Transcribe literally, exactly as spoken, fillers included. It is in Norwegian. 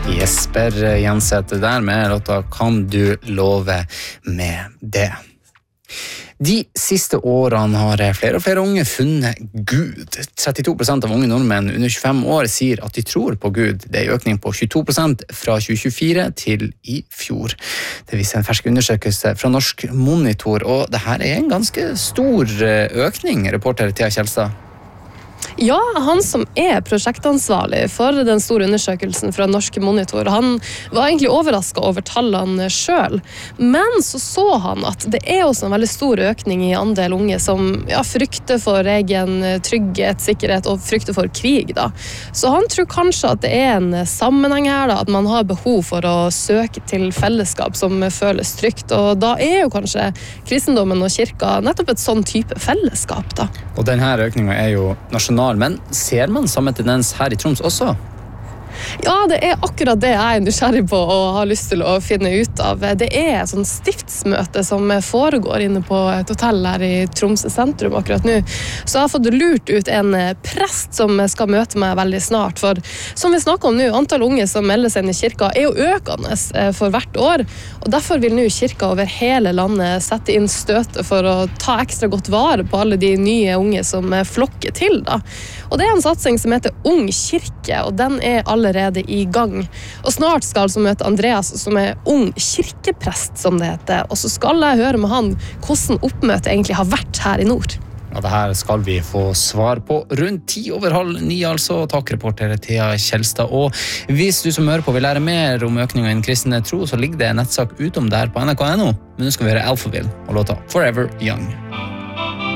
Jesper Jenseth der med låta Kan du love med det. De siste årene har flere og flere unge funnet Gud. trettito prosent av unge nordmenn under tjuefem år sier at de tror på Gud. Det er en økning på tjueto prosent fra tjue tjuefire til i fjor. Det viser en fersk undersøkelse fra Norsk Monitor, og dette er en ganske stor økning, reporter Thea Kjelstad. Ja, han som er prosjektansvarlig for den store undersøkelsen fra Norsk Monitor, han var egentlig overrasket over tallene selv. Men så så han at det er også en veldig stor økning i andel unge som ja, frykter for egen trygghet, sikkerhet og frykter for krig. Da. Så han tror kanskje at det er en sammenheng her, da, at man har behov for å søke til fellesskap som føles trygt. Og da er jo kanskje kristendommen og kirka nettopp et sånn type fellesskap. Da. Og denne økningen er jo nasjonal, men ser man samme tendens her i Troms også? Ja, det er akkurat det jeg er nysgjerrig på og har lyst til å finne ut av. Det er et sånn stiftsmøte som foregår inne på et hotell her i Tromsø sentrum akkurat nå. Så jeg har fått lurt ut en prest som skal møte meg veldig snart. For som vi snakker om nå, antall unge som melder seg inn i kirka er jo økende for hvert år. Og derfor vil nå kirka over hele landet sette inn støtet for å ta ekstra godt vare på alle de nye unge som flokker til. Da. Og det er en satsing som heter Ung Kirke, og den er allerede i gang. Og snart skal altså møte Andreas, som er ung kirkeprest, som det heter. Og så skal jeg høre med han hvordan oppmøtet egentlig har vært her i nord. Ja, det her skal vi få svar på rundt ti over halv ni, altså. Takk, reporter Thea Kjelstad. Og hvis du som hører på vil lære mer om økningen innen kristne tro, så ligger det en nettsak utom der på N R K punktum N O. Men nå skal vi høre Alphaville og låta Forever Young.